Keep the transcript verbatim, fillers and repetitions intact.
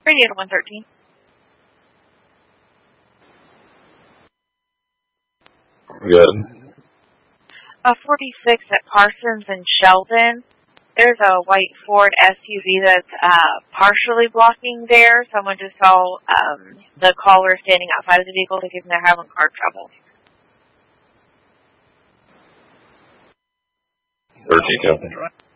Radio to one thirteen. Good. Uh, forty-six at Parsons and Sheldon. There's a white Ford S U V that's uh, partially blocking there. Someone just saw um, the caller standing outside of the vehicle thinking they're having car trouble. thirteen, Captain.